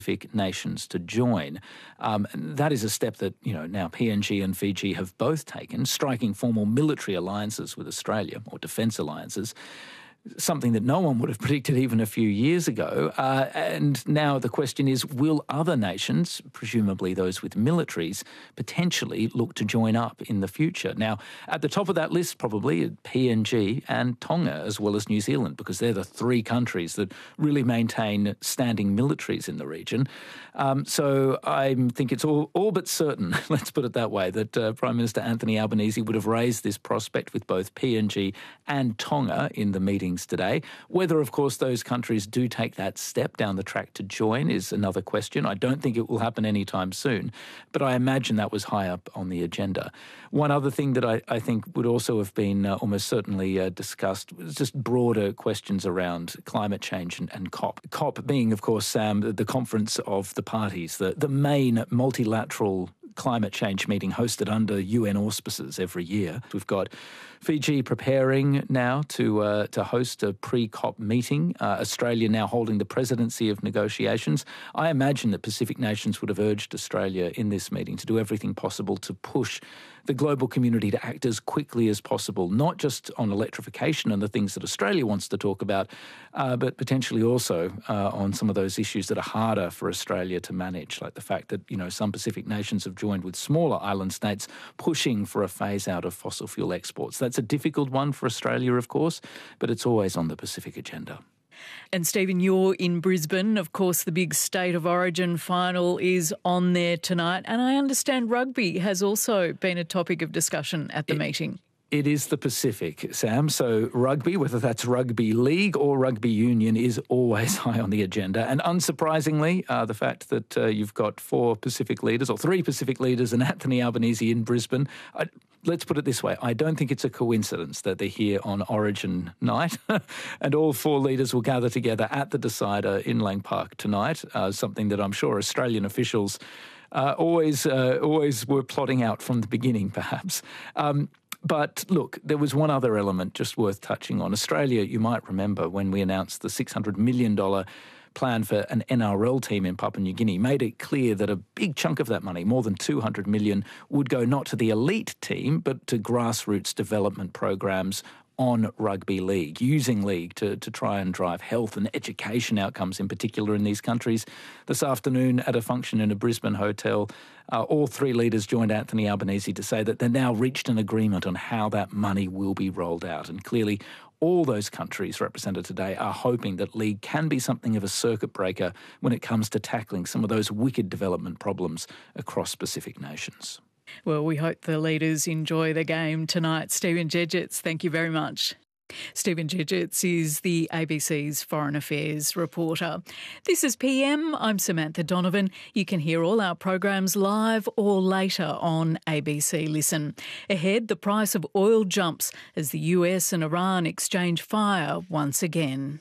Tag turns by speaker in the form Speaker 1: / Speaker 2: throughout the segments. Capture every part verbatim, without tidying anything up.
Speaker 1: nations to join. Um, that is a step that, you know, now P N G and Fiji have both taken, striking formal military alliances with Australia, or defence alliances, something that no one would have predicted even a few years ago. Uh, and now the question is, will other nations, presumably those with militaries, potentially look to join up in the future? Now, at the top of that list, probably P N G and Tonga, as well as New Zealand, because they're the three countries that really maintain standing militaries in the region. Um, so I think it's all, all but certain, let's put it that way, that uh, Prime Minister Anthony Albanese would have raised this prospect with both P N G and Tonga in the meeting today. Whether, of course, those countries do take that step down the track to join is another question. I don't think it will happen anytime soon, but I imagine that was high up on the agenda. One other thing that I, I think would also have been uh, almost certainly uh, discussed was just broader questions around climate change and, and COP. COP being, of course, Sam, the, the conference of the parties, the, the main multilateral climate change meeting hosted under U N auspices every year. We've got Fiji preparing now to uh, to host a pre-COP meeting. Uh, Australia now holding the presidency of negotiations. I imagine that Pacific nations would have urged Australia in this meeting to do everything possible to push the global community to act as quickly as possible, not just on electrification and the things that Australia wants to talk about, uh, but potentially also uh, on some of those issues that are harder for Australia to manage, like the fact that, you know, some Pacific nations have joined with smaller island states pushing for a phase out of fossil fuel exports. That's a difficult one for Australia, of course, but it's always on the Pacific agenda.
Speaker 2: And Stephen, you're in Brisbane. Of course, the big State of Origin final is on there tonight. And I understand rugby has also been a topic of discussion at the it, meeting.
Speaker 1: It is the Pacific, Sam. So rugby, whether that's rugby league or rugby union, is always high on the agenda. And unsurprisingly, uh, the fact that uh, you've got four Pacific leaders or three Pacific leaders and Anthony Albanese in Brisbane, I, let's put it this way. I don't think it's a coincidence that they're here on Origin night and all four leaders will gather together at the Decider in Lang Park tonight, uh, something that I'm sure Australian officials uh, always, uh, always were plotting out from the beginning, perhaps. Um, But look, there was one other element just worth touching on. Australia, you might remember when we announced the six hundred million dollars plan for an N R L team in Papua New Guinea, made it clear that a big chunk of that money, more than two hundred million dollars, would go not to the elite team, but to grassroots development programs on rugby league, using league to, to try and drive health and education outcomes in particular in these countries. This afternoon at a function in a Brisbane hotel, uh, all three leaders joined Anthony Albanese to say that they've now reached an agreement on how that money will be rolled out. And clearly all those countries represented today are hoping that league can be something of a circuit breaker when it comes to tackling some of those wicked development problems across Pacific nations.
Speaker 2: Well, we hope the leaders enjoy the game tonight. Stephen Gedgets, thank you very much. Stephen Gedgets is the A B C's Foreign Affairs reporter. This is P M. I'm Samantha Donovan. You can hear all our programs live or later on A B C Listen. Ahead, the price of oil jumps as the U S and Iran exchange fire once again.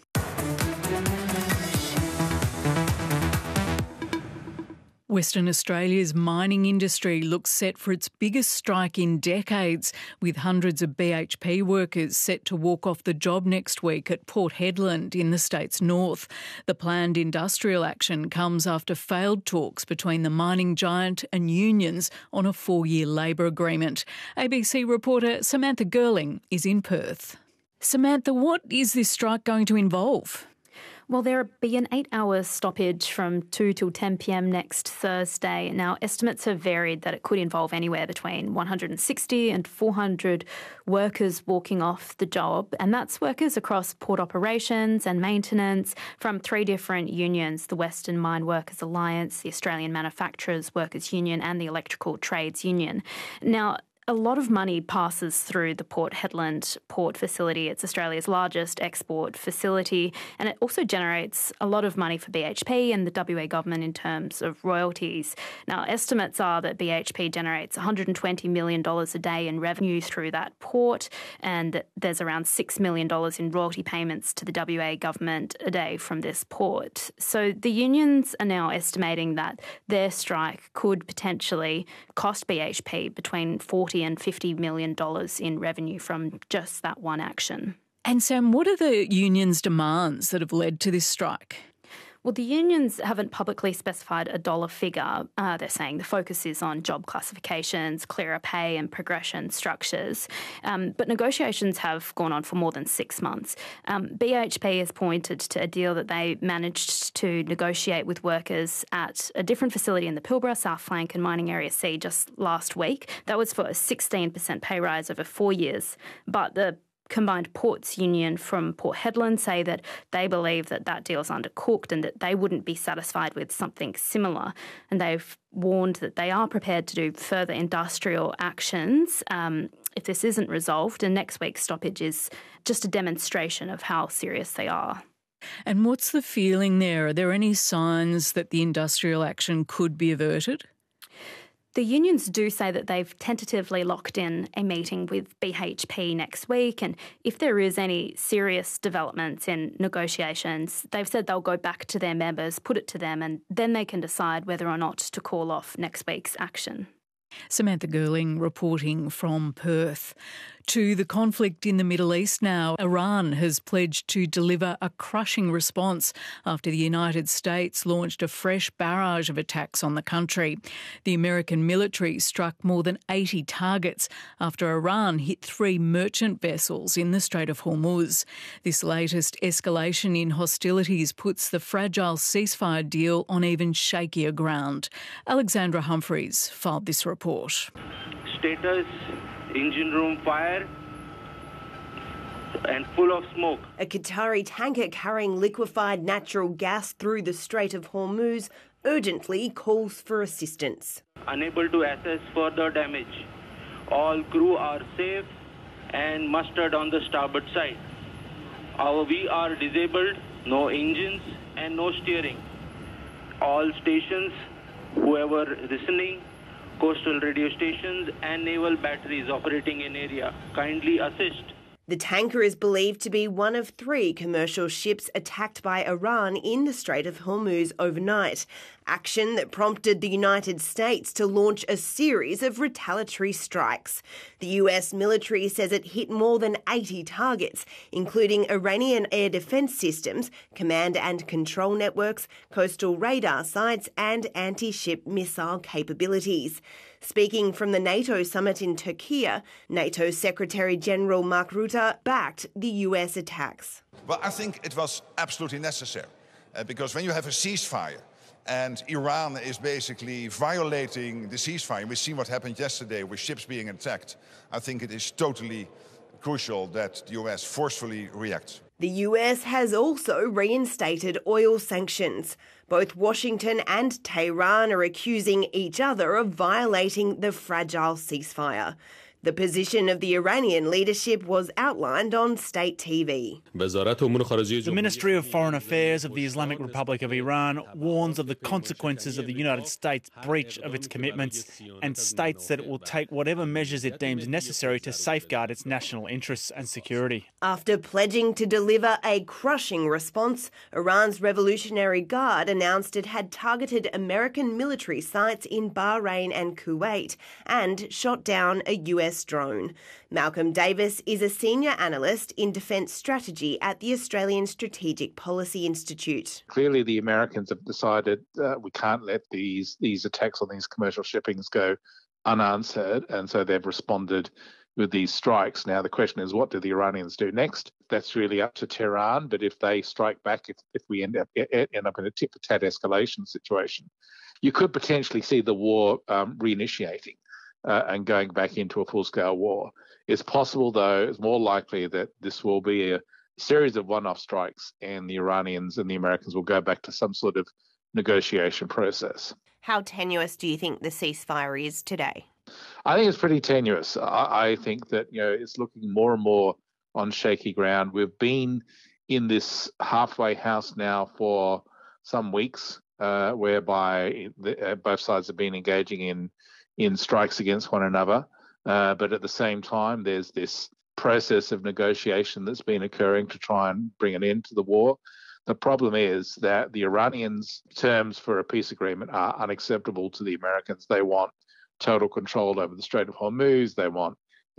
Speaker 2: Western Australia's mining industry looks set for its biggest strike in decades, with hundreds of B H P workers set to walk off the job next week at Port Hedland in the state's north. The planned industrial action comes after failed talks between the mining giant and unions on a four-year labour agreement. A B C reporter Samantha Girling is in Perth. Samantha, what is this strike going to involve?
Speaker 3: Well, there'll be an eight-hour stoppage from two till ten p.m. next Thursday. Now, estimates have varied that it could involve anywhere between one hundred sixty and four hundred workers walking off the job, and that's workers across port operations and maintenance from three different unions, the Western Mine Workers Alliance, the Australian Manufacturers Workers Union and the Electrical Trades Union. Now, a lot of money passes through the Port Hedland port facility. It's Australia's largest export facility, and it also generates a lot of money for B H P and the W A government in terms of royalties. Now, estimates are that B H P generates one hundred twenty million dollars a day in revenue through that port, and there's around six million dollars in royalty payments to the W A government a day from this port. So the unions are now estimating that their strike could potentially cost B H P between forty and fifty million dollars in revenue from just that one action.
Speaker 2: And Sam, what are the union's demands that have led to this strike?
Speaker 3: Well, the unions haven't publicly specified a dollar figure. Uh, they're saying the focus is on job classifications, clearer pay and progression structures. Um, but negotiations have gone on for more than six months. Um, B H P has pointed to a deal that they managed to negotiate with workers at a different facility in the Pilbara, South Flank and Mining Area C just last week. That was for a sixteen percent pay rise over four years. But the Combined Ports Union from Port Hedland say that they believe that that deal's undercooked and that they wouldn't be satisfied with something similar. And they've warned that they are prepared to do further industrial actions um, if this isn't resolved. And next week's stoppage is just a demonstration of how serious they are.
Speaker 2: And what's the feeling there? Are there any signs that the industrial action could be averted?
Speaker 3: The unions do say that they've tentatively locked in a meeting with B H P next week, and if there is any serious developments in negotiations, they've said they'll go back to their members, put it to them, and then they can decide whether or not to call off next week's action.
Speaker 2: Samantha Gerling reporting from Perth. To the conflict in the Middle East now, Iran has pledged to deliver a crushing response after the United States launched a fresh barrage of attacks on the country. The American military struck more than eighty targets after Iran hit three merchant vessels in the Strait of Hormuz. This latest escalation in hostilities puts the fragile ceasefire deal on even shakier ground. Alexandra Humphreys filed this report.
Speaker 4: Status: engine room fire and full of smoke.
Speaker 5: A Qatari tanker carrying liquefied natural gas through the Strait of Hormuz urgently calls for assistance.
Speaker 4: Unable to assess further damage. All crew are safe and mustered on the starboard side. Our we are disabled, no engines and no steering. All stations, whoever listening, coastal radio stations and naval batteries operating in area, kindly assist.
Speaker 5: The tanker is believed to be one of three commercial ships attacked by Iran in the Strait of Hormuz overnight, action that prompted the United States to launch a series of retaliatory strikes. The U S military says it hit more than eighty targets, including Iranian air defence systems, command and control networks, coastal radar sites and anti-ship missile capabilities. Speaking from the NATO summit in Turkey, NATO Secretary-General Mark Rutte backed the U S attacks.
Speaker 6: Well, I think it was absolutely necessary, uh, because when you have a ceasefire and Iran is basically violating the ceasefire, we've seen what happened yesterday with ships being attacked, I think it is totally crucial that the U S forcefully reacts.
Speaker 5: The U S has also reinstated oil sanctions. Both Washington and Tehran are accusing each other of violating the fragile ceasefire. The position of the Iranian leadership was outlined on state T V.
Speaker 7: The Ministry of Foreign Affairs of the Islamic Republic of Iran warns of the consequences of the United States' breach of its commitments and states that it will take whatever measures it deems necessary to safeguard its national interests and security.
Speaker 5: After pledging to deliver a crushing response, Iran's Revolutionary Guard announced it had targeted American military sites in Bahrain and Kuwait and shot down a U S drone. Malcolm Davis is a senior analyst in defence strategy at the Australian Strategic Policy Institute.
Speaker 8: Clearly, the Americans have decided uh, we can't let these these attacks on these commercial shippings go unanswered, and so they've responded with these strikes. Now, the question is, what do the Iranians do next? That's really up to Tehran, but if they strike back, if, if we end up, end up in a tit-for-tat escalation situation, you could potentially see the war um, reinitiating. Uh, and going back into a full-scale war. It's possible, though, it's more likely that this will be a series of one-off strikes and the Iranians and the Americans will go back to some sort of negotiation process.
Speaker 5: How tenuous do you think the ceasefire is today?
Speaker 8: I think it's pretty tenuous. I, I think that, you know, it's looking more and more on shaky ground. We've been in this halfway house now for some weeks, uh, whereby the, uh, both sides have been engaging in in strikes against one another. Uh, but at the same time, there's this process of negotiation that's been occurring to try and bring an end to the war. The problem is that the Iranians' terms for a peace agreement are unacceptable to the Americans. They want total control over the Strait of Hormuz. They want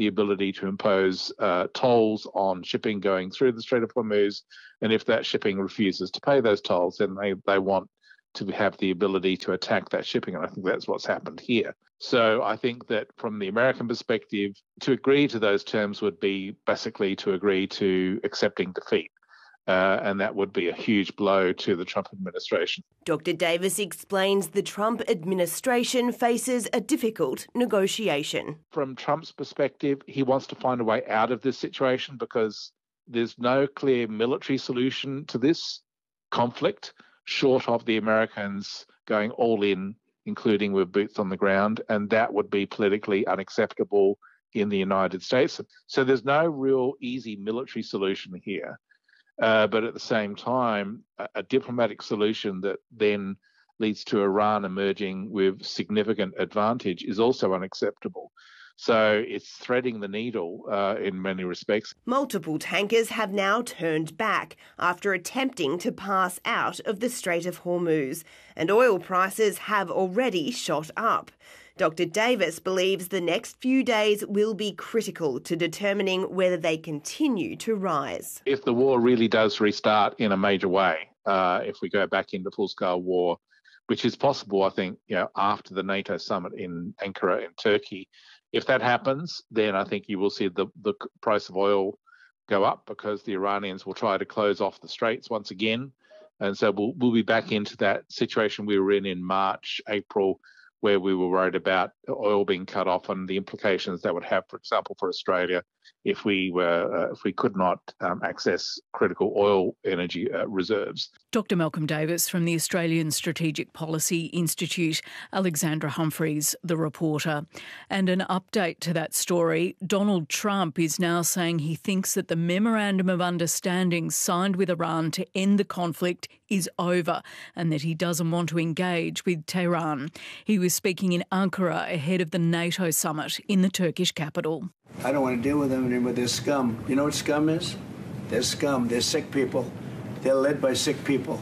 Speaker 8: the ability to impose uh, tolls on shipping going through the Strait of Hormuz. And if that shipping refuses to pay those tolls, then they, they want to have the ability to attack that shipping. And I think that's what's happened here. So I think that from the American perspective, to agree to those terms would be basically to agree to accepting defeat. Uh, and that would be a huge blow to the Trump administration.
Speaker 5: Doctor Davis explains the Trump administration faces a difficult negotiation.
Speaker 8: From Trump's perspective, he wants to find a way out of this situation because there's no clear military solution to this conflict, short of the Americans going all in, including with boots on the ground, and that would be politically unacceptable in the United States. So there's no real easy military solution here. Uh, but at the same time, a, a diplomatic solution that then leads to Iran emerging with significant advantage is also unacceptable. So it's threading the needle uh, in many respects.
Speaker 5: Multiple tankers have now turned back after attempting to pass out of the Strait of Hormuz, and oil prices have already shot up. Doctor Davis believes the next few days will be critical to determining whether they continue to rise.
Speaker 8: If the war really does restart in a major way, uh, if we go back into full-scale war, which is possible, I think, you know, after the NATO summit in Ankara in Turkey, if that happens, then I think you will see the, the price of oil go up because the Iranians will try to close off the straits once again. And so we'll, we'll be back into that situation we were in in March, April, where we were worried about oil being cut off and the implications that would have, for example, for Australia, if we were uh, if we could not um, access critical oil energy uh, reserves.
Speaker 2: Doctor Malcolm Davis from the Australian Strategic Policy Institute, Alexandra Humphreys, the reporter. And an update to that story, Donald Trump is now saying he thinks that the Memorandum of Understanding signed with Iran to end the conflict is over and that he doesn't want to engage with Tehran. He was speaking in Ankara ahead of the NATO summit in the Turkish capital.
Speaker 9: I don't want to deal with them anymore. They're scum. You know what scum is? They're scum. They're sick people. They're led by sick people.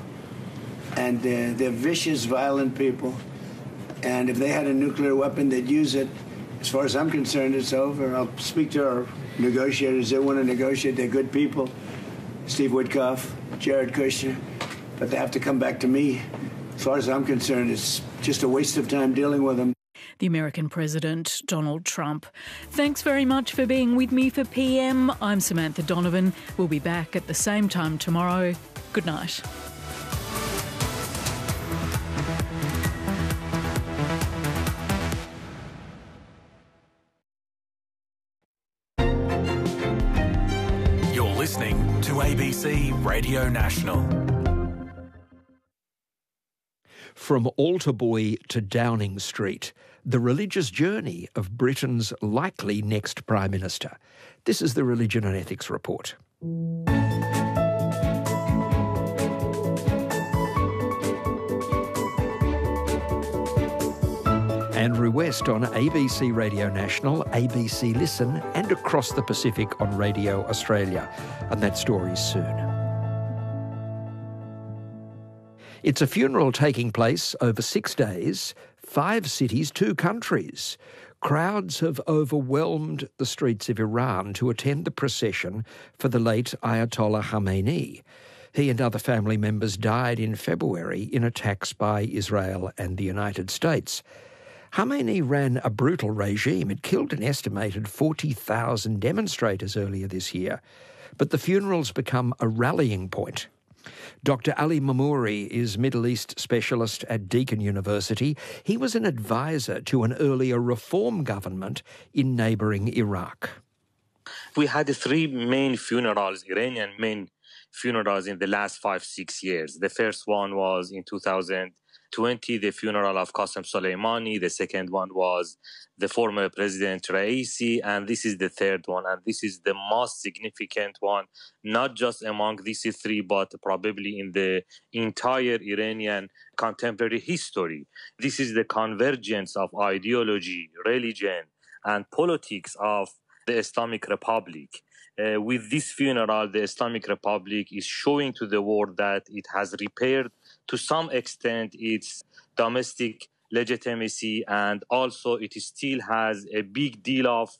Speaker 9: And uh, they're vicious, violent people. And if they had a nuclear weapon, they'd use it. As far as I'm concerned, it's over. I'll speak to our negotiators. They want to negotiate. They're good people. Steve Witkoff, Jared Kushner. But they have to come back to me. As far as I'm concerned, it's just a waste of time dealing with them.
Speaker 2: The American President, Donald Trump. Thanks very much for being with me for P M. I'm Samantha Donovan. We'll be back at the same time tomorrow. Good night.
Speaker 10: You're listening to A B C Radio National.
Speaker 11: From Altar Boy to Downing Street, the religious journey of Britain's likely next Prime Minister. This is the Religion and Ethics Report. Andrew West on A B C Radio National, A B C Listen, and across the Pacific on Radio Australia. And that story's soon. It's a funeral taking place over six days, five cities, two countries. Crowds have overwhelmed the streets of Iran to attend the procession for the late Ayatollah Khamenei. He and other family members died in February in attacks by Israel and the United States. Khamenei ran a brutal regime. It killed an estimated forty thousand demonstrators earlier this year. But the funeral's become a rallying point. Doctor Ali Mamouri is Middle East specialist at Deakin University. He was an advisor to an earlier reform government in neighbouring Iraq.
Speaker 12: We had three main funerals, Iranian main funerals in the last five, six years. The first one was in two thousand twenty, the funeral of Qasem Soleimani. The second one was the former President Raisi. And this is the third one. And this is the most significant one, not just among these three, but probably in the entire Iranian contemporary history. This is the convergence of ideology, religion, and politics of the Islamic Republic. Uh, with this funeral, the Islamic Republic is showing to the world that it has repaired to some extent its domestic legitimacy, and also it still has a big deal of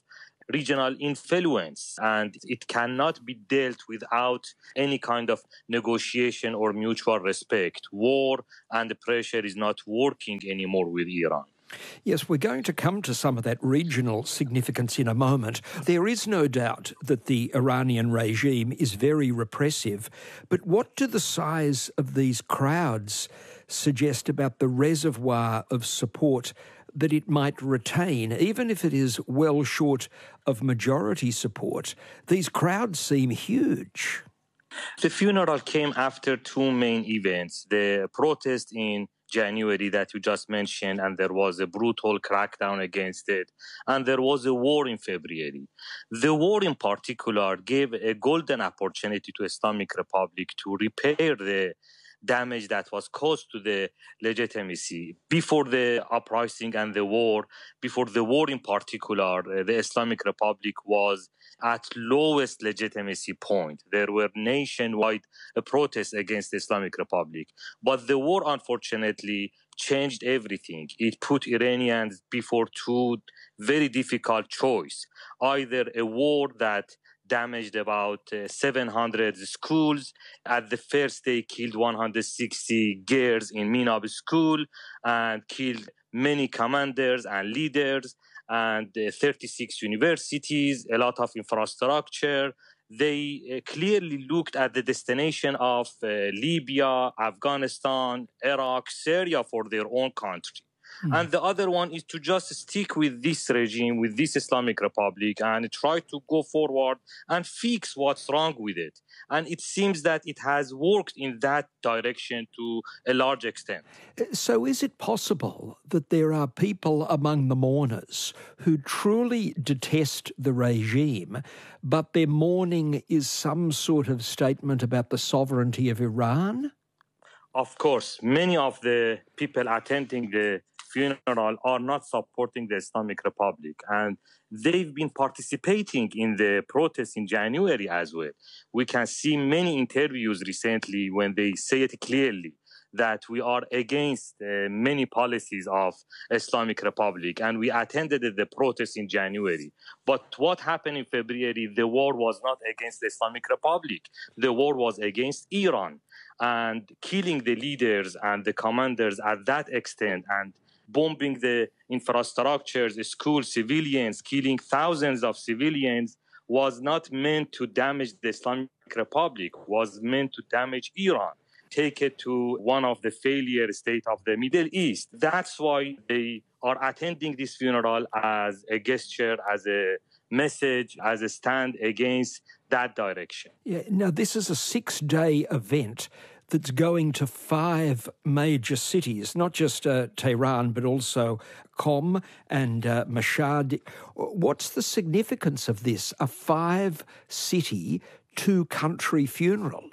Speaker 12: regional influence, and it cannot be dealt without any kind of negotiation or mutual respect. War and the pressure is not working anymore with Iran.
Speaker 11: Yes, we're going to come to some of that regional significance in a moment. There is no doubt that the Iranian regime is very repressive, but what do the size of these crowds suggest about the reservoir of support that it might retain, even if it is well short of majority support? These crowds seem huge.
Speaker 12: The funeral came after two main events, the protest in January that you just mentioned, and there was a brutal crackdown against it, and there was a war in February. The war in particular gave a golden opportunity to Islamic Republic to repair the damage that was caused to the legitimacy. Before the uprising and the war, before the war in particular, uh, the Islamic Republic was at lowest legitimacy point. There were nationwide uh, protests against the Islamic Republic. But the war, unfortunately, changed everything. It put Iranians before two very difficult choices. Either a war that damaged about uh, seven hundred schools. At the first day, killed one hundred sixty girls in Minab school and killed many commanders and leaders and uh, thirty-six universities, a lot of infrastructure. They uh, clearly looked at the destination of uh, Libya, Afghanistan, Iraq, Syria for their own country. Mm. And the other one is to just stick with this regime, with this Islamic Republic, and try to go forward and fix what's wrong with it. And it seems that it has worked in that direction to a large extent.
Speaker 11: So is it possible that there are people among the mourners who truly detest the regime, but their mourning is some sort of statement about the sovereignty of Iran?
Speaker 12: Of course, many of the people attending the funeral are not supporting the Islamic Republic, and they've been participating in the protests in January as well. We can see many interviews recently when they say it clearly that we are against uh, many policies of Islamic Republic, and we attended the protests in January. But what happened in February, the war was not against the Islamic Republic. The war was against Iran, and killing the leaders and the commanders at that extent and bombing the infrastructures, the schools, civilians, killing thousands of civilians was not meant to damage the Islamic Republic, was meant to damage Iran, take it to one of the failure states of the Middle East. That's why they are attending this funeral as a gesture, as a message, as a stand against that direction.
Speaker 11: Yeah, now, this is a six-day event that's going to five major cities, not just uh, Tehran, but also Qom and uh, Mashhad. What's the significance of this, a five-city, two-country funeral?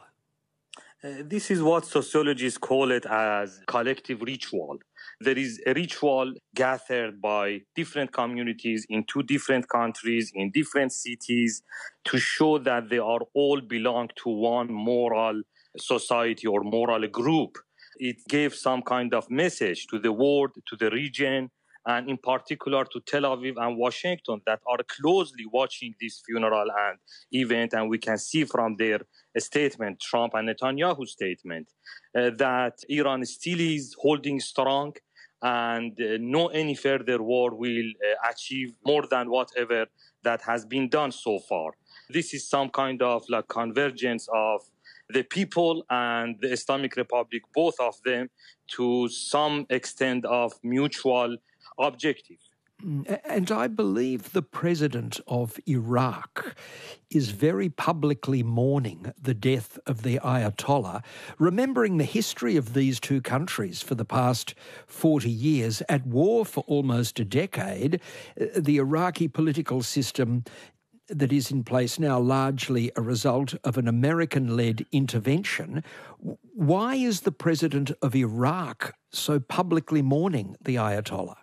Speaker 12: Uh, this is what sociologists call it as collective ritual. There is a ritual gathered by different communities in two different countries, in different cities, to show that they are all belong to one moral society or moral group. It gave some kind of message to the world, to the region, and in particular to Tel Aviv and Washington that are closely watching this funeral and event. And we can see from their statement, Trump and Netanyahu's statement, uh, that Iran still is holding strong and uh, no any further war will uh, achieve more than whatever that has been done so far. This is some kind of like convergence of the people and the Islamic Republic, both of them, to some extent of mutual objective.
Speaker 11: And I believe the president of Iraq is very publicly mourning the death of the Ayatollah, remembering the history of these two countries for the past forty years, at war for almost a decade. The Iraqi political system that is in place now largely a result of an American-led intervention. Why is the president of Iraq so publicly mourning the Ayatollah?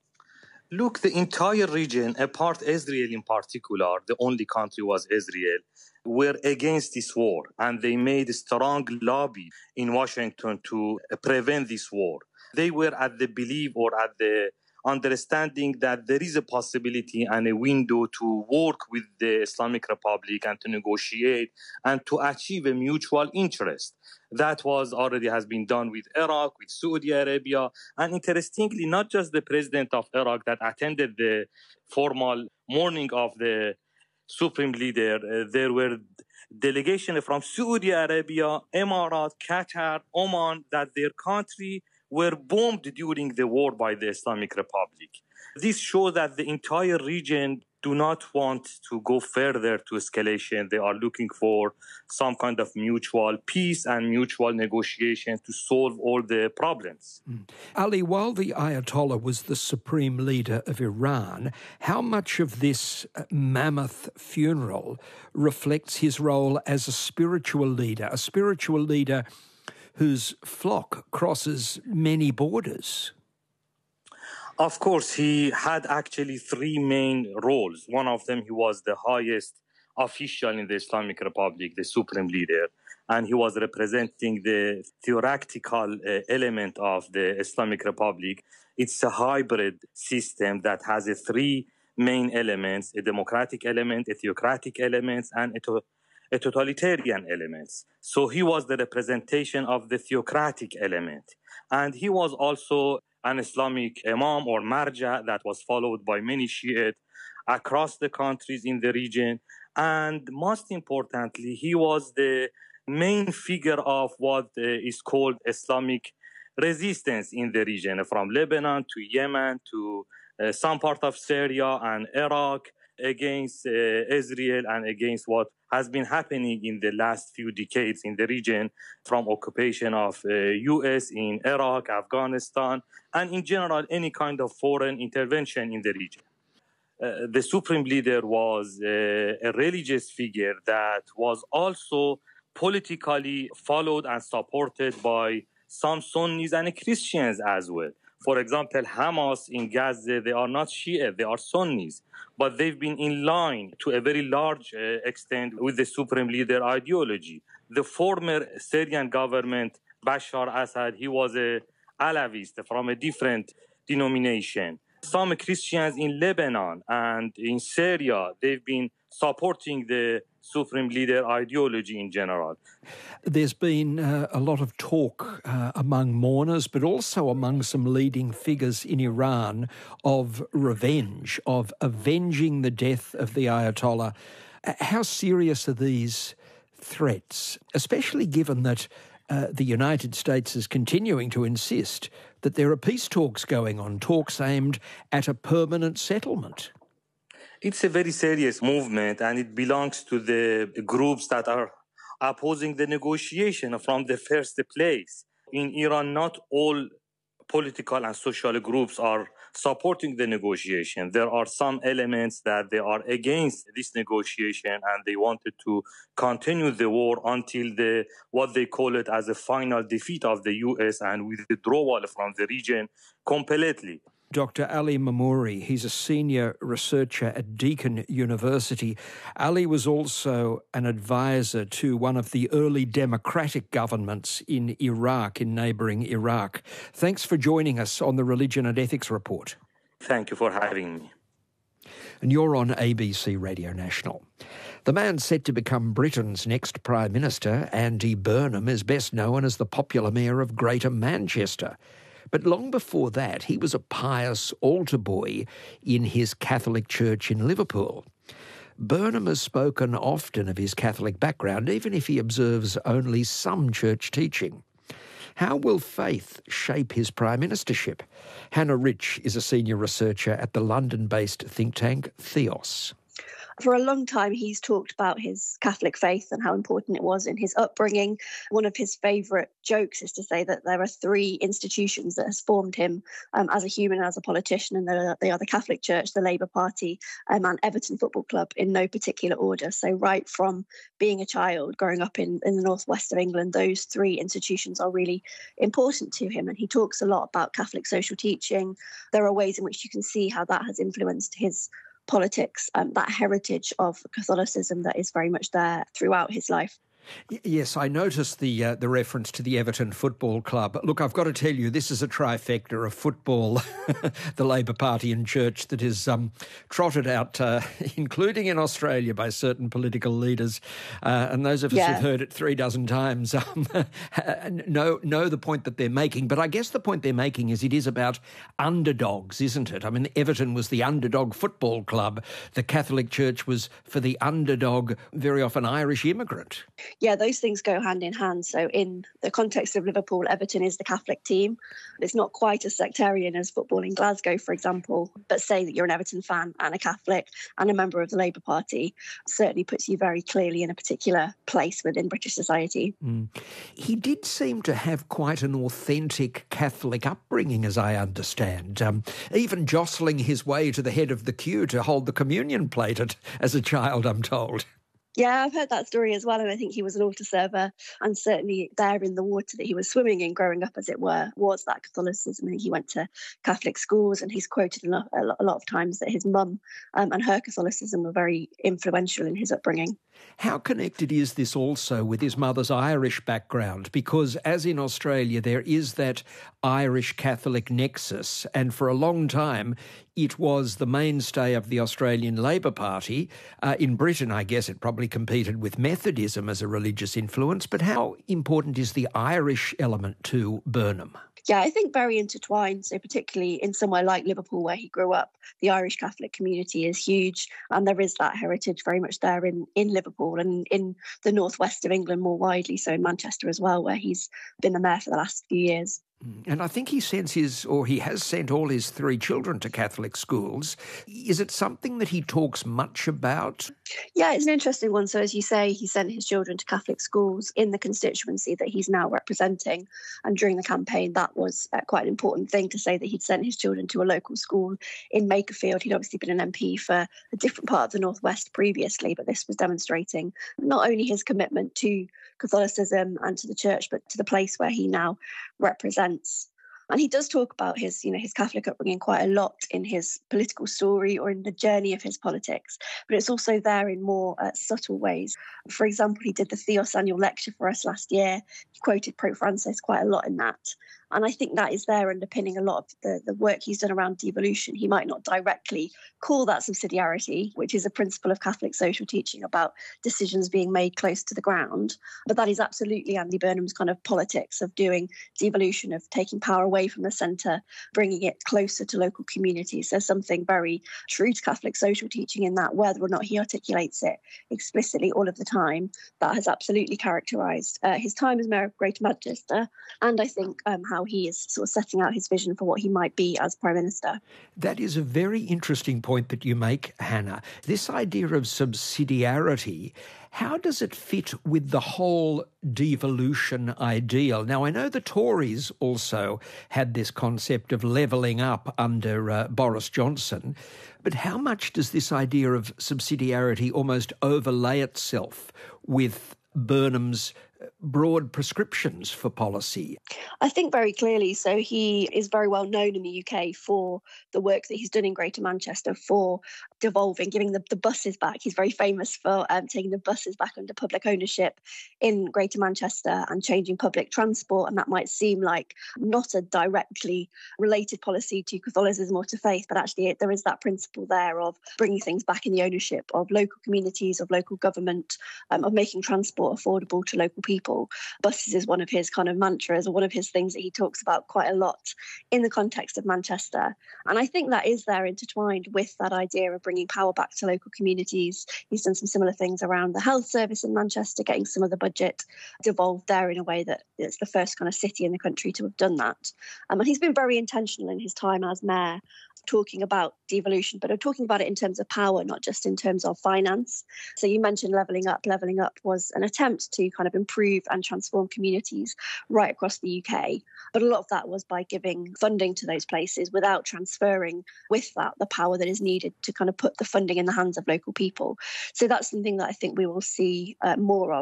Speaker 12: Look, the entire region, apart Israel in particular, the only country was Israel, were against this war. And they made a strong lobby in Washington to prevent this war. They were at the belief or at the understanding that there is a possibility and a window to work with the Islamic Republic and to negotiate and to achieve a mutual interest. That was already has been done with Iraq, with Saudi Arabia, and interestingly, not just the president of Iraq that attended the formal mourning of the Supreme Leader. Uh, there were delegations from Saudi Arabia, Emirates, Qatar, Oman, that their country were bombed during the war by the Islamic Republic. This shows that the entire region do not want to go further to escalation. They are looking for some kind of mutual peace and mutual negotiation to solve all the problems.
Speaker 11: Mm. Ali, while the Ayatollah was the supreme leader of Iran, how much of this mammoth funeral reflects his role as a spiritual leader, a spiritual leader whose flock crosses many borders?
Speaker 12: Of course, he had actually three main roles. One of them, he was the highest official in the Islamic Republic, the supreme leader, and he was representing the theoretical uh, element of the Islamic Republic. It's a hybrid system that has a three main elements: a democratic element, a theocratic element, and a, to- a totalitarian element. So he was the representation of the theocratic element. And he was also an Islamic imam or marja that was followed by many Shiite across the countries in the region. And most importantly, he was the main figure of what uh, is called Islamic resistance in the region, from Lebanon to Yemen to uh, some part of Syria and Iraq, against uh, Israel and against what has been happening in the last few decades in the region, from occupation of uh, U S in Iraq, Afghanistan, and in general, any kind of foreign intervention in the region. Uh, the supreme leader was uh, a religious figure that was also politically followed and supported by some Sunnis and Christians as well. For example, Hamas in Gaza, they are not Shia, they are Sunnis, but they've been in line to a very large uh, extent with the supreme leader ideology. The former Syrian government, Bashar Assad, he was a Alawist from a different denomination. Some Christians in Lebanon and in Syria, they've been supporting the supreme leader ideology in general.
Speaker 11: There's been uh, a lot of talk uh, among mourners, but also among some leading figures in Iran, of revenge, of avenging the death of the Ayatollah. Uh, how serious are these threats, especially given that uh, the United States is continuing to insist that there are peace talks going on, talks aimed at a permanent settlement?
Speaker 12: It's a very serious movement, and it belongs to the groups that are opposing the negotiation from the first place. In Iran, not all political and social groups are supporting the negotiation. There are some elements that they are against this negotiation, and they wanted to continue the war until the what they call it as a final defeat of the U S and withdrawal from the region completely.
Speaker 11: Doctor Ali Mamouri, he's a senior researcher at Deakin University. Ali was also an advisor to one of the early democratic governments in Iraq, in neighbouring Iraq. Thanks for joining us on the Religion and Ethics Report.
Speaker 12: Thank you for having me.
Speaker 11: And you're on A B C Radio National. The man set to become Britain's next Prime Minister, Andy Burnham, is best known as the popular mayor of Greater Manchester. But long before that, he was a pious altar boy in his Catholic church in Liverpool. Burnham has spoken often of his Catholic background, even if he observes only some church teaching. How will faith shape his prime ministership? Hannah Rich is a senior researcher at the London-based think tank Theos.
Speaker 13: For a long time, he's talked about his Catholic faith and how important it was in his upbringing. One of his favourite jokes is to say that there are three institutions that has formed him um, as a human and as a politician, and they are the Catholic Church, the Labour Party, um, and Everton Football Club in no particular order. So right from being a child, growing up in, in the northwest of England, those three institutions are really important to him. And he talks a lot about Catholic social teaching. There are ways in which you can see how that has influenced his politics, um, that heritage of Catholicism that is very much there throughout his life.
Speaker 11: Yes, I noticed the uh, the reference to the Everton Football Club. Look, I've got to tell you, this is a trifecta of football, the Labor Party and church that is um, trotted out, uh, including in Australia, by certain political leaders. Uh, and those of us
Speaker 13: yeah.
Speaker 11: who've heard it three dozen times um, know, know the point that they're making. But I guess the point they're making is it is about underdogs, isn't it? I mean, Everton was the underdog football club. The Catholic Church was for the underdog, very often Irish immigrant.
Speaker 13: Yeah, those things go hand in hand. So in the context of Liverpool, Everton is the Catholic team. It's not quite as sectarian as football in Glasgow, for example, but say that you're an Everton fan and a Catholic and a member of the Labour Party certainly puts you very clearly in a particular place within British society.
Speaker 11: Mm. He did seem to have quite an authentic Catholic upbringing, as I understand, um, even jostling his way to the head of the queue to hold the communion plate at, as a child, I'm told.
Speaker 13: Yeah, I've heard that story as well, and I think he was an altar server, and certainly there in the water that he was swimming in growing up, as it were, was that Catholicism. I think he went to Catholic schools, and he's quoted a lot, a lot of times that his mum um, and her Catholicism were very influential in his upbringing.
Speaker 11: How connected is this also with his mother's Irish background? Because as in Australia, there is that Irish Catholic nexus, and for a long time it was the mainstay of the Australian Labor Party. Uh, in Britain, I guess it probably competed with Methodism as a religious influence, but how important is the Irish element to Burnham?
Speaker 13: Yeah, I think very intertwined. So particularly in somewhere like Liverpool, where he grew up, the Irish Catholic community is huge. And there is that heritage very much there in, in Liverpool and in the northwest of England more widely. So in Manchester as well, where he's been the mayor for the last few years.
Speaker 11: And I think he sends his, or he has sent all his three children to Catholic schools. Is it something that he talks much about?
Speaker 13: Yeah, it's an interesting one. So as you say, he sent his children to Catholic schools in the constituency that he's now representing. And during the campaign, that was uh, quite an important thing to say that he'd sent his children to a local school in Makerfield. He'd obviously been an M P for a different part of the Northwest previously, but this was demonstrating not only his commitment to Catholicism and to the church, but to the place where he now represents. And he does talk about his, you know, his Catholic upbringing quite a lot in his political story or in the journey of his politics. But it's also there in more uh, subtle ways. For example, he did the Theos annual lecture for us last year. He quoted Pope Francis quite a lot in that. And I think that is there underpinning a lot of the, the work he's done around devolution. He might not directly call that subsidiarity, which is a principle of Catholic social teaching about decisions being made close to the ground. But that is absolutely Andy Burnham's kind of politics of doing devolution, of taking power away from the centre, bringing it closer to local communities. There's something very true to Catholic social teaching in that, whether or not he articulates it explicitly all of the time, that has absolutely characterised uh, his time as Mayor of Greater Manchester. And I think um, how he is sort of setting out his vision for what he might be as Prime Minister.
Speaker 11: That is a very interesting point that you make, Hannah. This idea of subsidiarity, how does it fit with the whole devolution ideal? Now, I know the Tories also had this concept of levelling up under uh, Boris Johnson, but how much does this idea of subsidiarity almost overlay itself with Burnham's broad prescriptions for policy?
Speaker 13: I think very clearly. So he is very well known in the U K for the work that he's done in Greater Manchester for devolving, giving the, the buses back. He's very famous for um, taking the buses back under public ownership in Greater Manchester and changing public transport. And that might seem like not a directly related policy to Catholicism or to faith, but actually it, there is that principle there of bringing things back in the ownership of local communities, of local government, um, of making transport affordable to local people. Buses is one of his kind of mantras, or one of his things that he talks about quite a lot in the context of Manchester. And I think that is there intertwined with that idea of bringing power back to local communities. He's done some similar things around the health service in Manchester, getting some of the budget devolved there in a way that it's the first kind of city in the country to have done that. Um, and he's been very intentional in his time as mayor, talking about devolution, but talking about it in terms of power, not just in terms of finance. So you mentioned Levelling Up. Levelling Up was an attempt to kind of improve and transform communities right across the U K. But a lot of that was by giving funding to those places without transferring with that the power that is needed to kind of put the funding in the hands of local people. So that's something that I think we will see uh, more of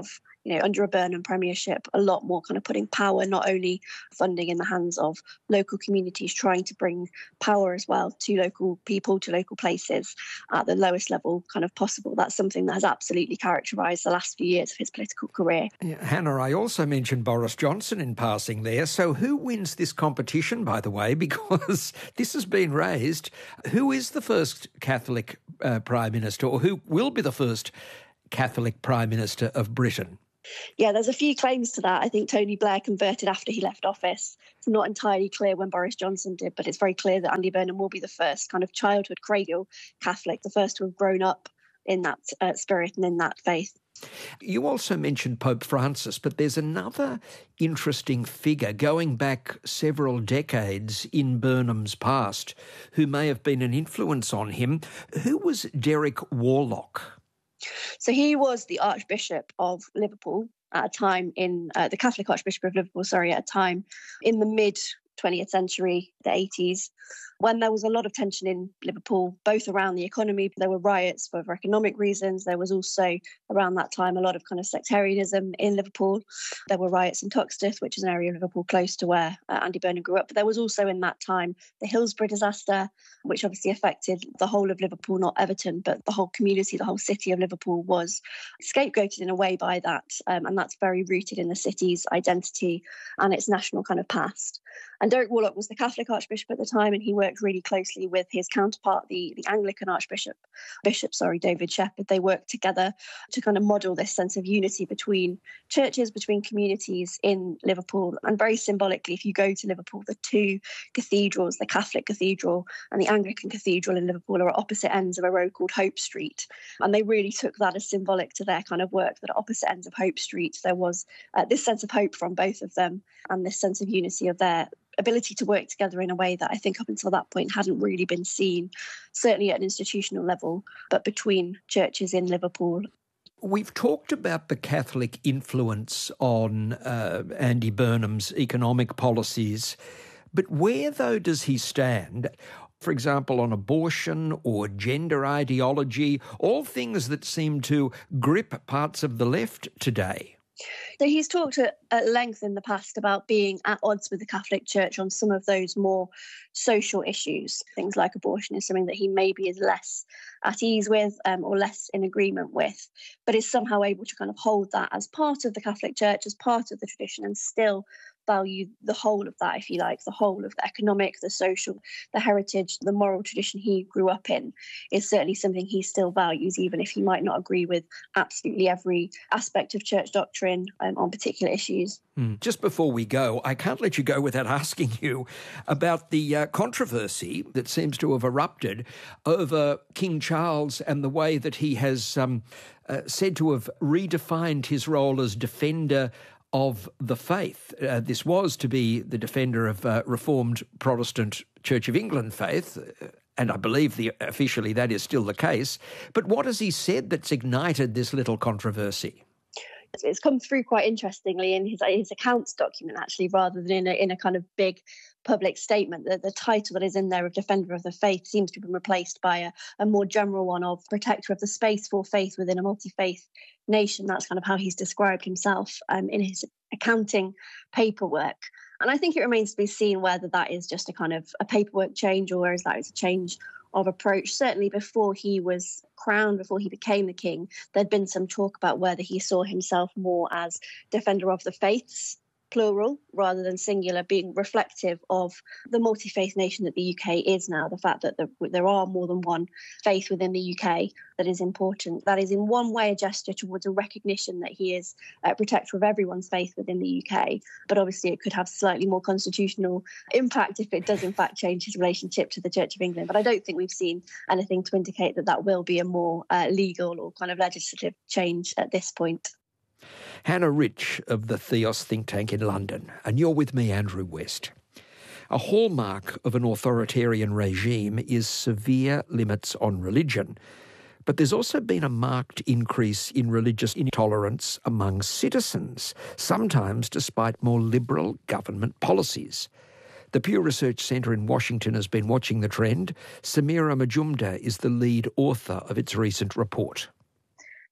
Speaker 13: you know, under a Burnham premiership, a lot more kind of putting power, not only funding in the hands of local communities, trying to bring power as well to local people, to local places at the lowest level kind of possible. That's something that has absolutely characterised the last few years of his political career.
Speaker 11: Yeah, Hannah, I also mentioned Boris Johnson in passing there. So who wins this competition, by the way, because this has been raised? Who is the first Catholic uh, Prime Minister, or who will be the first Catholic Prime Minister of Britain?
Speaker 13: Yeah, there's a few claims to that. I think Tony Blair converted after he left office. It's not entirely clear when Boris Johnson did, but it's very clear that Andy Burnham will be the first kind of childhood cradle Catholic, the first to have grown up in that uh, spirit and in that faith.
Speaker 11: You also mentioned Pope Francis, but there's another interesting figure going back several decades in Burnham's past who may have been an influence on him. Who was Derek Warlock?
Speaker 13: So he was the Archbishop of Liverpool at a time in, uh, the Catholic Archbishop of Liverpool, sorry, at a time in the mid twentieth century, the eighties, when there was a lot of tension in Liverpool, both around the economy. There were riots for, for economic reasons. There was also, around that time, a lot of kind of sectarianism in Liverpool. There were riots in Toxteth, which is an area of Liverpool close to where uh, Andy Burnham grew up. But there was also, in that time, the Hillsborough disaster, which obviously affected the whole of Liverpool, not Everton, but the whole community, the whole city of Liverpool was scapegoated in a way by that. Um, and that's very rooted in the city's identity and its national kind of past. And Derek Warlock was the Catholic Archbishop at the time, and he worked really closely with his counterpart, the, the Anglican Archbishop, Bishop, sorry, David Shepherd. They worked together to kind of model this sense of unity between churches, between communities in Liverpool. And very symbolically, if you go to Liverpool, the two cathedrals, the Catholic Cathedral and the Anglican Cathedral in Liverpool, are at opposite ends of a road called Hope Street. And they really took that as symbolic to their kind of work, that at opposite ends of Hope Street, there was uh, this sense of hope from both of them and this sense of unity of their ability to work together in a way that I think up until that point hadn't really been seen, certainly at an institutional level, but between churches in Liverpool.
Speaker 11: We've talked about the Catholic influence on uh, Andy Burnham's economic policies, but where, though, does he stand? For example, on abortion or gender ideology, all things that seem to grip parts of the left today.
Speaker 13: So he's talked at, at length in the past about being at odds with the Catholic Church on some of those more social issues. Things like abortion is something that he maybe is less at ease with um, or less in agreement with, but is somehow able to kind of hold that as part of the Catholic Church, as part of the tradition, and still value the whole of that, if you like, the whole of the economic, the social, the heritage, the moral tradition he grew up in is certainly something he still values, even if he might not agree with absolutely every aspect of church doctrine um, on particular issues.
Speaker 11: Mm. Just before we go, I can't let you go without asking you about the uh, controversy that seems to have erupted over King Charles and the way that he has um, uh, said to have redefined his role as defender of the faith. Uh, this was to be the defender of uh, Reformed Protestant Church of England faith, and I believe the, officially that is still the case. But what has he said that's ignited this little controversy?
Speaker 13: It's come through quite interestingly in his, his accounts document, actually, rather than in a, in a kind of big public statement. The, the title that is in there of Defender of the Faith seems to have been replaced by a, a more general one of Protector of the Space for Faith within a multi-faith nation. That's kind of how he's described himself um, in his accounting paperwork. And I think it remains to be seen whether that is just a kind of a paperwork change or whether that is a change of approach. Certainly before he was crowned, before he became the king, there'd been some talk about whether he saw himself more as defender of the faiths, plural rather than singular, being reflective of the multi-faith nation that the U K is now, the fact that the, there are more than one faith within the U K that is important. That is in one way a gesture towards a recognition that he is a protector of everyone's faith within the U K, but obviously it could have slightly more constitutional impact if it does in fact change his relationship to the Church of England. But I don't think we've seen anything to indicate that that will be a more uh, legal or kind of legislative change at this point.
Speaker 11: Hannah Rich of the Theos think tank in London, and you're with me, Andrew West. A hallmark of an authoritarian regime is severe limits on religion, but there's also been a marked increase in religious intolerance among citizens, sometimes despite more liberal government policies. The Pew Research Centre in Washington has been watching the trend. Samira Majumdar is the lead author of its recent report.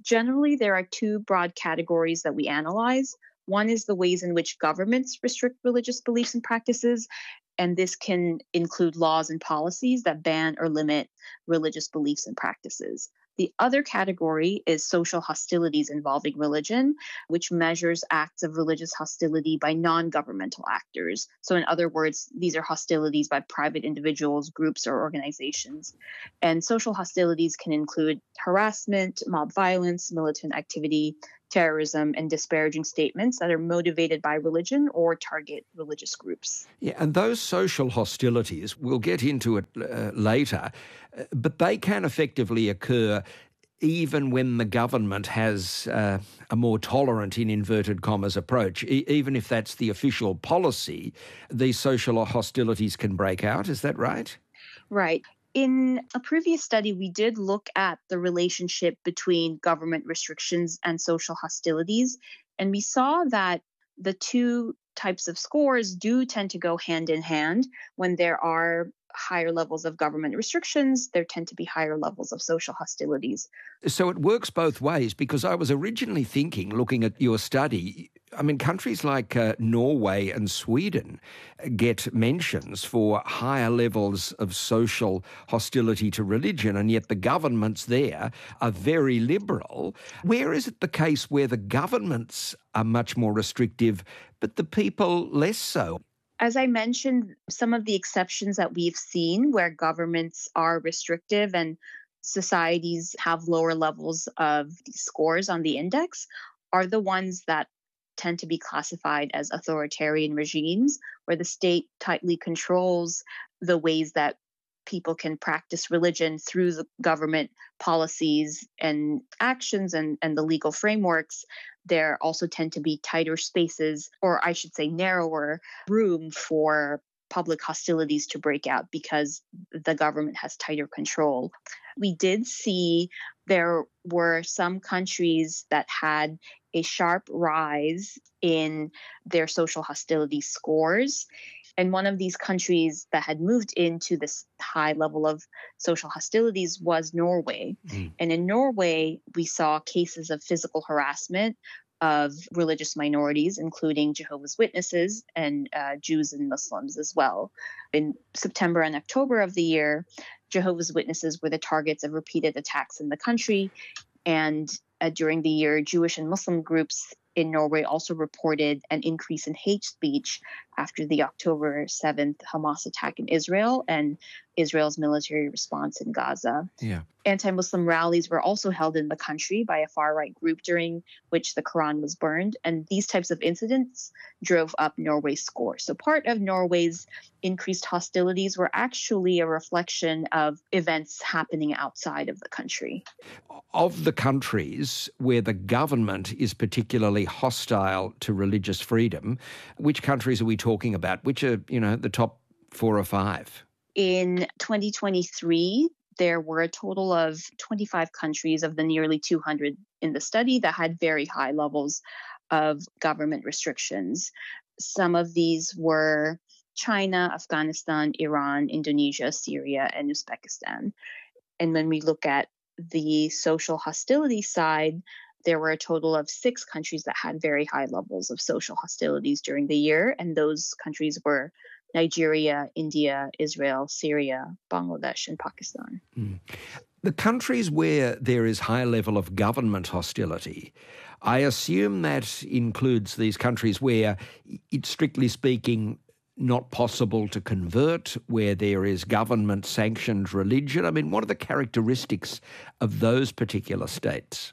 Speaker 14: Generally, there are two broad categories that we analyze. One is the ways in which governments restrict religious beliefs and practices, and this can include laws and policies that ban or limit religious beliefs and practices. The other category is social hostilities involving religion, which measures acts of religious hostility by non-governmental actors. So in other words, these are hostilities by private individuals, groups, or organizations. And social hostilities can include harassment, mob violence, militant activity, terrorism, and disparaging statements that are motivated by religion or target religious groups.
Speaker 11: Yeah, and those social hostilities, we'll get into it uh, later, uh, but they can effectively occur even when the government has uh, a more tolerant, in inverted commas, approach. E- even if that's the official policy, these social hostilities can break out. Is that right?
Speaker 14: Right. In a previous study, we did look at the relationship between government restrictions and social hostilities, and we saw that the two types of scores do tend to go hand in hand. When there are higher levels of government restrictions, there tend to be higher levels of social hostilities.
Speaker 11: So it works both ways, because I was originally thinking, looking at your study, I mean, countries like uh, Norway and Sweden get mentions for higher levels of social hostility to religion, and yet the governments there are very liberal. Where is it the case where the governments are much more restrictive, but the people less so?
Speaker 14: As I mentioned, some of the exceptions that we've seen where governments are restrictive and societies have lower levels of these scores on the index are the ones that tend to be classified as authoritarian regimes, where the state tightly controls the ways that people can practice religion through the government policies and actions and, and the legal frameworks. There also tend to be tighter spaces, or I should say narrower room for public hostilities to break out because the government has tighter control. We did see there were some countries that had a sharp rise in their social hostility scores. And one of these countries that had moved into this high level of social hostilities was Norway. Mm. And in Norway, we saw cases of physical harassment of religious minorities, including Jehovah's Witnesses and uh, Jews and Muslims as well. In September and October of the year, Jehovah's Witnesses were the targets of repeated attacks in the country. And uh, during the year, Jewish and Muslim groups in Norway also reported an increase in hate speech after the October seventh Hamas attack in Israel and Israel's military response in Gaza.
Speaker 11: Yeah.
Speaker 14: Anti-Muslim rallies were also held in the country by a far-right group during which the Quran was burned, and these types of incidents drove up Norway's score. So part of Norway's increased hostilities were actually a reflection of events happening outside of the country.
Speaker 11: Of the countries where the government is particularly hostile to religious freedom, which countries are we talking about? Which are, you know, the top four or five?
Speaker 14: In twenty twenty-three, there were a total of twenty-five countries of the nearly two hundred in the study that had very high levels of government restrictions. Some of these were China, Afghanistan, Iran, Indonesia, Syria, and Uzbekistan. And when we look at the social hostility side, there were a total of six countries that had very high levels of social hostilities during the year, and those countries were Nigeria, India, Israel, Syria, Bangladesh, and Pakistan.
Speaker 11: Mm. The countries where there is high level of government hostility, I assume that includes these countries where it's strictly speaking not possible to convert, where there is government-sanctioned religion. I mean, what are the characteristics of those particular states?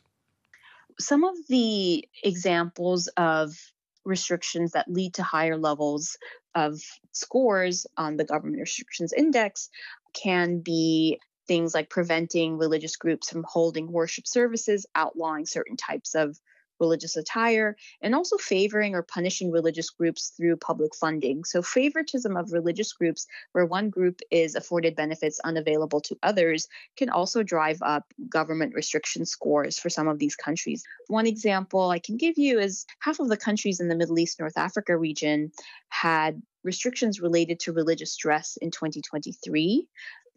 Speaker 14: Some of the examples of restrictions that lead to higher levels of scores on the government restrictions index can be things like preventing religious groups from holding worship services, outlawing certain types of religious attire, and also favoring or punishing religious groups through public funding. So favoritism of religious groups, where one group is afforded benefits unavailable to others, can also drive up government restriction scores for some of these countries. One example I can give you is half of the countries in the Middle East, North Africa region had restrictions related to religious dress in twenty twenty-three.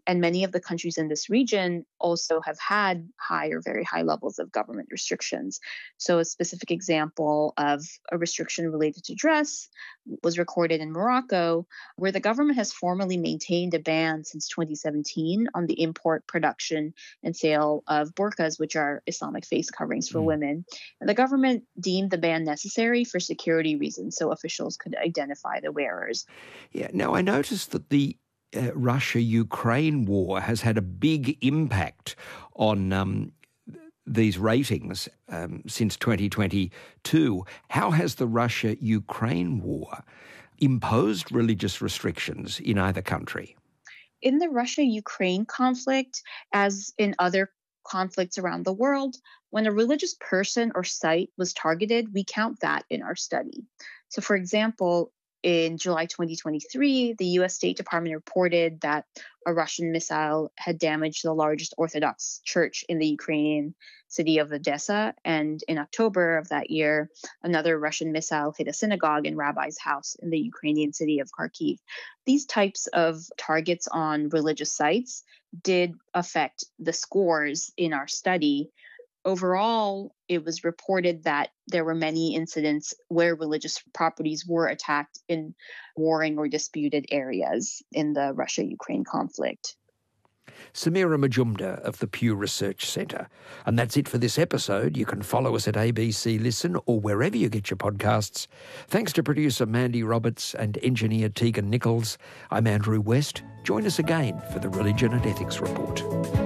Speaker 14: And many of the countries in this region also have had high or very high levels of government restrictions. So a specific example of a restriction related to dress was recorded in Morocco, where the government has formally maintained a ban since twenty seventeen on the import, production, and sale of burqas, which are Islamic face coverings for mm. women. And the government deemed the ban necessary for security reasons, so officials could identify the wearers.
Speaker 11: Yeah. Now, I noticed that the Uh, Russia-Ukraine war has had a big impact on um, these ratings um, since twenty twenty-two. How has the Russia-Ukraine war imposed religious restrictions in either country?
Speaker 14: In the Russia-Ukraine conflict, as in other conflicts around the world, when a religious person or site was targeted, we count that in our study. So, for example, in July twenty twenty-three, the U S State Department reported that a Russian missile had damaged the largest Orthodox church in the Ukrainian city of Odessa. And in October of that year, another Russian missile hit a synagogue and rabbi's house in the Ukrainian city of Kharkiv. These types of targets on religious sites did affect the scores in our study. Overall, it was reported that there were many incidents where religious properties were attacked in warring or disputed areas in the Russia-Ukraine conflict.
Speaker 11: Samira Majumdar of the Pew Research Centre. And that's it for this episode. You can follow us at A B C Listen or wherever you get your podcasts. Thanks to producer Mandy Roberts and engineer Tegan Nichols. I'm Andrew West. Join us again for the Religion and Ethics Report.